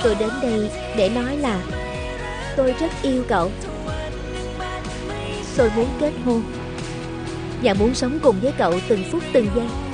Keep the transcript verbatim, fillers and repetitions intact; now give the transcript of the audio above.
Tôi đến đây để nói là tôi rất yêu cậu. Tôi muốn kết hôn và muốn sống cùng với cậu từng phút từng giây.